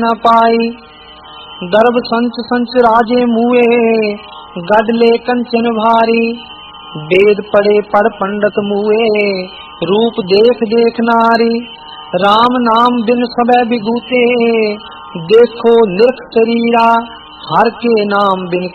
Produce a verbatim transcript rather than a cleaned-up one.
न पाई। गर्भ संच संच राजे मुए, गडले कंचन भारी। वेद पढ़े पढ़ पंडित मुए, रूप देख देख नारी। राम नाम बिन सबे बिगूते, देखो निरख शरीरा। हर के नाम बिन